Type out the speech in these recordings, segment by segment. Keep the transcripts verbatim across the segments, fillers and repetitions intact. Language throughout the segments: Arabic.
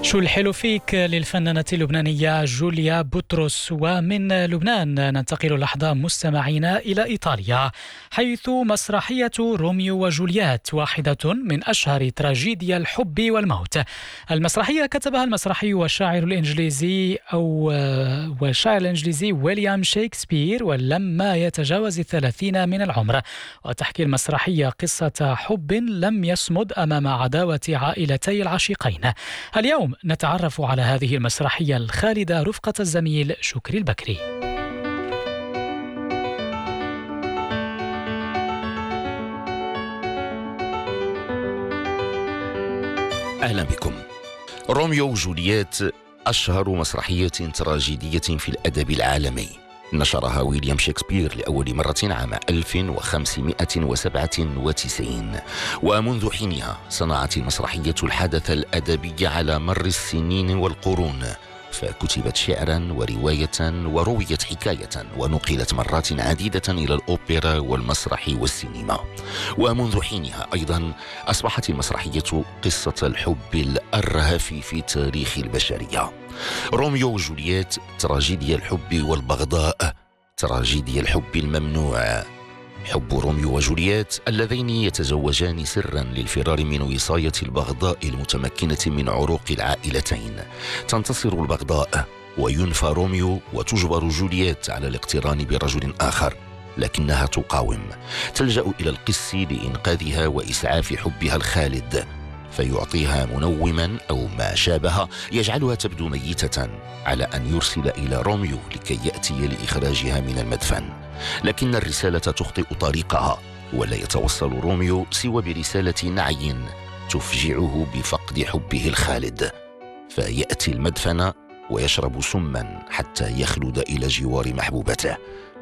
شو الحلو فيك للفنانة اللبنانية جوليا بطرس. ومن لبنان ننتقل لحظة مستمعينا إلى إيطاليا، حيث مسرحية روميو وجولييت واحدة من أشهر تراجيديا الحب والموت. المسرحية كتبها المسرحي والشاعر الإنجليزي أو والشاعر الإنجليزي ويليام شكسبير ولما يتجاوز الثلاثين من العمر، وتحكي المسرحية قصة حب لم يصمد أمام عداوة عائلتي العشيقين. اليوم نتعرف على هذه المسرحية الخالدة رفقة الزميل شكري البكري. أهلا بكم. روميو وجولييت أشهر مسرحية تراجيدية في الأدب العالمي، نشرها ويليام شكسبير لأول مرة عام ألف وخمسمائة وسبعة وتسعين، ومنذ حينها صنعت المسرحية الحدث الأدبي على مر السنين والقرون، فكتبت شعرا ورواية ورويت حكاية ونقلت مرات عديدة إلى الأوبرا والمسرح والسينما. ومنذ حينها أيضا أصبحت المسرحية قصة الحب الأرهف في تاريخ البشرية. روميو وجولييت تراجيديا الحب والبغضاء، تراجيديا الحب الممنوع. حب روميو وجولييت اللذين يتزوجان سرا للفرار من وصاية البغضاء المتمكنة من عروق العائلتين. تنتصر البغضاء وينفى روميو وتجبر جولييت على الاقتران برجل آخر، لكنها تقاوم. تلجأ إلى القس لإنقاذها وإسعاف حبها الخالد، فيعطيها منوما أو ما شابه يجعلها تبدو ميتة، على أن يرسل إلى روميو لكي يأتي لإخراجها من المدفن. لكن الرسالة تخطئ طريقها، ولا يتوصل روميو سوى برسالة نعي تفجعه بفقد حبه الخالد، فيأتي المدفن ويشرب سما حتى يخلد إلى جوار محبوبته.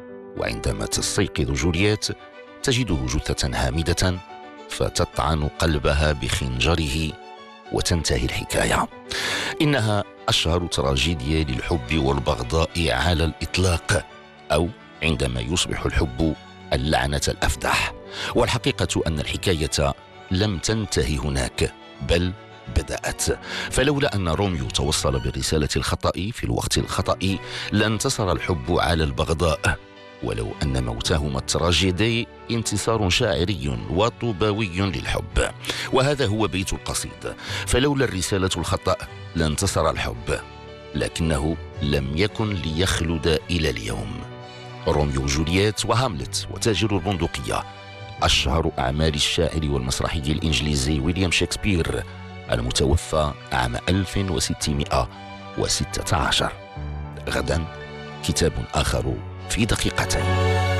وعندما تستيقظ جولييت تجده جثة هامدة، فتطعن قلبها بخنجره وتنتهي الحكاية. إنها أشهر تراجيديا للحب والبغضاء على الإطلاق، أو عندما يصبح الحب اللعنة الأفدح. والحقيقة أن الحكاية لم تنتهي هناك، بل بدأت. فلولا أن روميو توصل بالرسالة الخطأ في الوقت الخطأ لانتصر الحب على البغضاء، ولو أن موتهما التراجيدي انتصار شاعري وطوباوي للحب. وهذا هو بيت القصيد: فلولا الرسالة الخطأ لانتصر الحب، لكنه لم يكن ليخلد إلى اليوم. روميو وجولييت وهاملت وتاجر البندقية أشهر أعمال الشاعر والمسرحي الإنجليزي ويليام شكسبير المتوفى عام ألف وستمائة وستة عشر. غدا كتاب آخر في دقيقتين.